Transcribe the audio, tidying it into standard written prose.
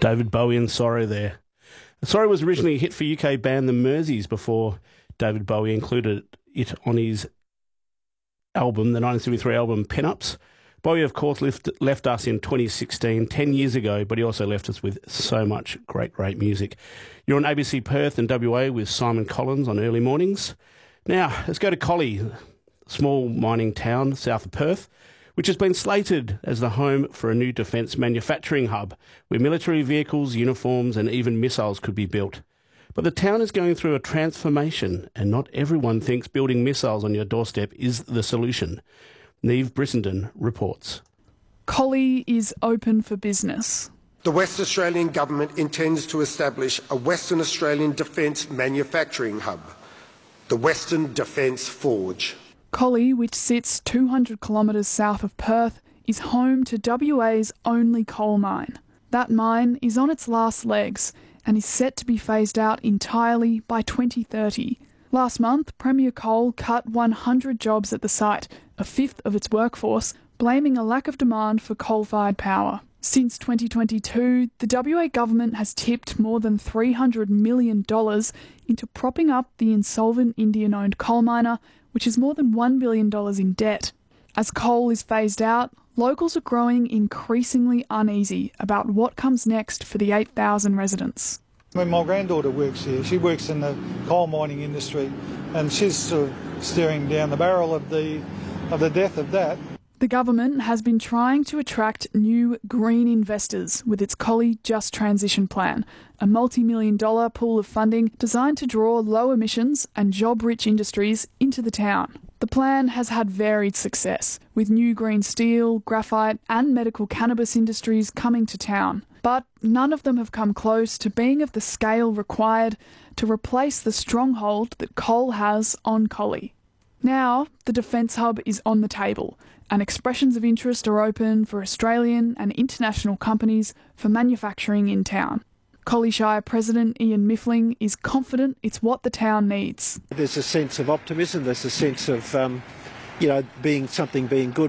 David Bowie and Sorrow there. Sorrow was originally a hit for UK band The Merseys before David Bowie included it on his album, the 1973 album Pin-Ups. Bowie, of course, left us in 2016, 10 years ago, but he also left us with so much great music. You're on ABC Perth and WA with Simon Collins on early mornings. Now, let's go to Collie, a small mining town south of Perth, which has been slated as the home for a new defence manufacturing hub, where military vehicles, uniforms and even missiles could be built. But the town is going through a transformation, and not everyone thinks building missiles on your doorstep is the solution. Neve Brissenden reports. Collie is open for business. The West Australian Government intends to establish a Western Australian defence manufacturing hub, the Western Defence Forge. Collie, which sits 200 kilometres south of Perth, is home to WA's only coal mine. That mine is on its last legs and is set to be phased out entirely by 2030. Last month, Premier Coal cut 100 jobs at the site, a fifth of its workforce, blaming a lack of demand for coal-fired power. Since 2022, the WA government has tipped more than $300 million into propping up the insolvent Indian-owned coal miner, which is more than $1 billion in debt. As coal is phased out, locals are growing increasingly uneasy about what comes next for the 8,000 residents. When my granddaughter works here, she works in the coal mining industry, and she's sort of staring down the barrel of the death of that. The government has been trying to attract new green investors with its Collie Just Transition Plan, a multi-million-dollar pool of funding designed to draw low emissions and job-rich industries into the town. The plan has had varied success, with new green steel, graphite and medical cannabis industries coming to town. But none of them have come close to being of the scale required to replace the stronghold that coal has on Collie. Now, the Defence Hub is on the table, and expressions of interest are open for Australian and international companies for manufacturing in town. Collie Shire President Ian Miffling is confident it's what the town needs. There's a sense of optimism, there's a sense of, being good